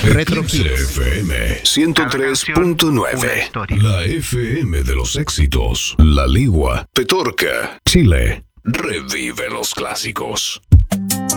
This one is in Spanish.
Retro Hits. FM 103.9. La FM de los éxitos. La Ligua, Petorca, Chile. Revive los clásicos.